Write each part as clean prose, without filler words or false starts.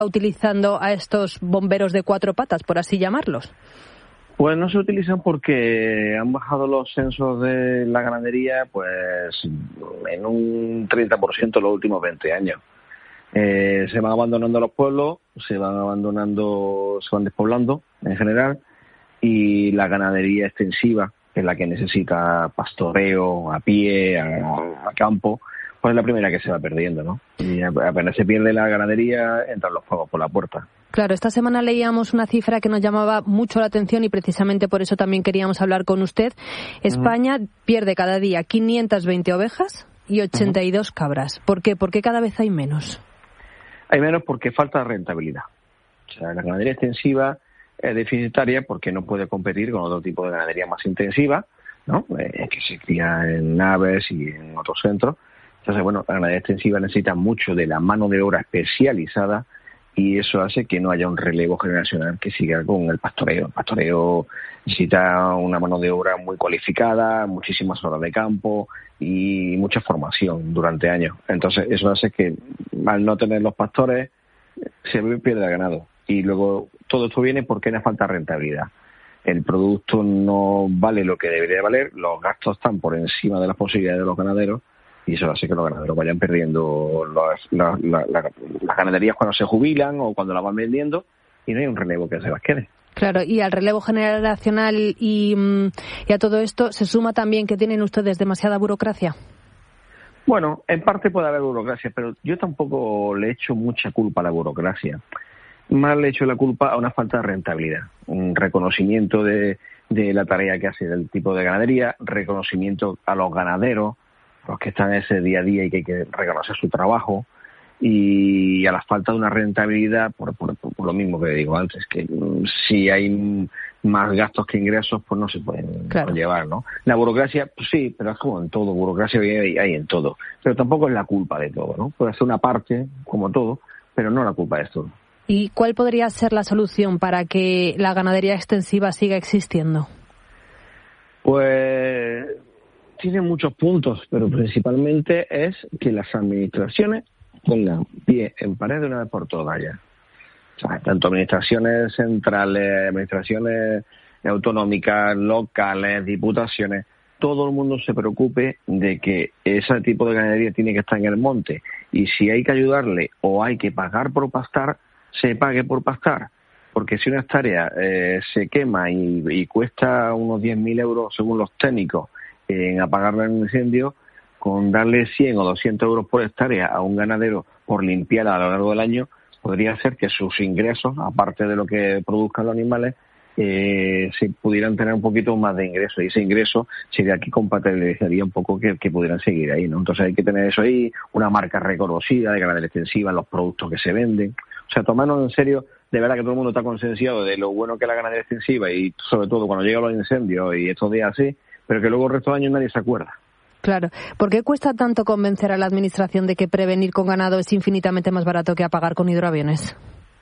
utilizando a estos bomberos de cuatro patas, por así llamarlos? Pues no se utilizan porque han bajado los censos de la ganadería pues en un 30% los últimos 20 años. Se van abandonando los pueblos, se van despoblando en general, y la ganadería extensiva, que es la que necesita pastoreo a pie, a campo, pues es la primera que se va perdiendo, ¿no? Y apenas se pierde la ganadería, entran los fuegos por la puerta. Claro, esta semana leíamos una cifra que nos llamaba mucho la atención y precisamente por eso también queríamos hablar con usted. España pierde cada día 520 ovejas y 82 cabras. ¿Por qué? ¿Por qué cada vez hay menos? Hay menos porque falta rentabilidad. O sea, la ganadería extensiva es deficitaria porque no puede competir con otro tipo de ganadería más intensiva, ¿no? Que se cría en naves y en otros centros. Entonces, bueno, la ganadería extensiva necesita mucho de la mano de obra especializada, y eso hace que no haya un relevo generacional que siga con el pastoreo. El pastoreo necesita una mano de obra muy cualificada, muchísimas horas de campo y mucha formación durante años. Entonces, eso hace que al no tener los pastores se pierde el ganado. Y luego todo esto viene porque hay una falta de rentabilidad. El producto no vale lo que debería valer, los gastos están por encima de las posibilidades de los ganaderos, y eso hace que los ganaderos vayan perdiendo las ganaderías cuando se jubilan o cuando las van vendiendo, y no hay un relevo que se las quede. Claro, y al relevo generacional y a todo esto se suma también que tienen ustedes demasiada burocracia. Bueno, en parte puede haber burocracia, pero yo tampoco le echo mucha culpa a la burocracia. Más le echo la culpa a una falta de rentabilidad, un reconocimiento de la tarea que hace el tipo de ganadería, reconocimiento a los ganaderos, los que están en ese día a día y que hay que reconocer su trabajo, y a la falta de una rentabilidad por lo mismo que digo antes, que si hay más gastos que ingresos, pues no se pueden llevar, ¿no? La burocracia, pues sí, pero es como en todo, burocracia hay en todo, pero tampoco es la culpa de todo, ¿no? Puede ser una parte, como todo, pero no la culpa de todo. ¿Y cuál podría ser la solución para que la ganadería extensiva siga existiendo? Pues tiene muchos puntos, pero principalmente es que las administraciones pongan pie en pared de una vez por todas ya. O sea, tanto administraciones centrales, administraciones autonómicas, locales, diputaciones, todo el mundo se preocupe de que ese tipo de ganadería tiene que estar en el monte, y si hay que ayudarle o hay que pagar por pastar, se pague por pastar. Porque si una hectárea se quema y cuesta unos 10.000 euros según los técnicos en apagarla en un incendio, con darle 100 o 200 euros por hectárea a un ganadero por limpiarla a lo largo del año, podría hacer que sus ingresos, aparte de lo que produzcan los animales, se pudieran tener un poquito más de ingreso, y ese ingreso sería que compatibilizaría un poco que pudieran seguir ahí, ¿no? Entonces hay que tener eso ahí, una marca reconocida de ganadería extensiva, los productos que se venden, o sea, tomarnos en serio. De verdad que todo el mundo está concienciado de lo bueno que es la ganadería extensiva, y sobre todo cuando llegan los incendios y estos días así, pero que luego el resto del año nadie se acuerda. Claro. ¿Por qué cuesta tanto convencer a la Administración de que prevenir con ganado es infinitamente más barato que apagar con hidroaviones?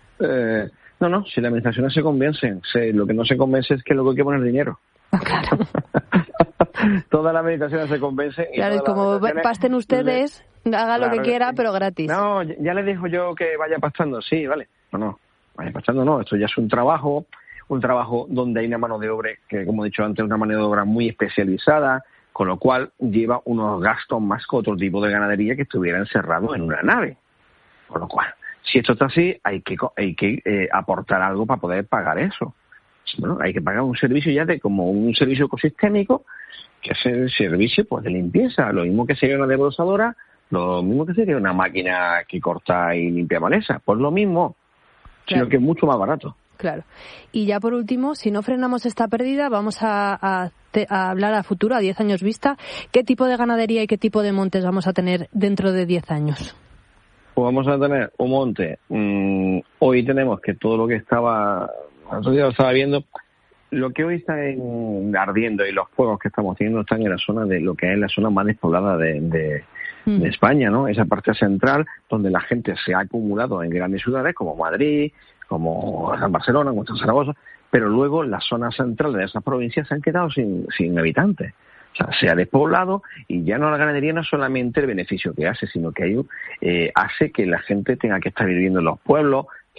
No, si la Administración no se convence, lo que no se convence es que luego hay que poner dinero. Claro. Todas las administraciones se convencen. Claro, es como pasten ustedes, haga lo que quiera, pero gratis. No, ya les digo yo que vaya pastando, sí, vale. No, vaya pastando no, esto ya es un trabajo donde hay una mano de obra que, como he dicho antes, es una mano de obra muy especializada, con lo cual lleva unos gastos más que otro tipo de ganadería que estuviera encerrado en una nave. Con lo cual, si esto está así, hay que aportar algo para poder pagar eso. Bueno, hay que pagar un servicio ya de como un servicio ecosistémico, que es el servicio pues de limpieza, lo mismo que sería una desbrozadora, lo mismo que sería una máquina que corta y limpia maleza, pues lo mismo, claro, sino que es mucho más barato. Claro. Y ya por último, si no frenamos esta pérdida, vamos a hablar a futuro, a 10 años vista. ¿Qué tipo de ganadería y qué tipo de montes vamos a tener dentro de 10 años? Pues vamos a tener un monte. Hoy tenemos que todo lo que estaba viendo, lo que hoy está ardiendo y los fuegos que estamos teniendo están en la zona de lo que es la zona más despoblada de España, ¿no? Esa parte central donde la gente se ha acumulado en grandes ciudades como Madrid, como San Barcelona, como Zaragoza, pero luego las zonas centrales de esas provincias se han quedado sin habitantes. O sea, se ha despoblado, y ya no, la ganadería no es solamente el beneficio que hace, sino que hace que la gente tenga que estar viviendo en los pueblos,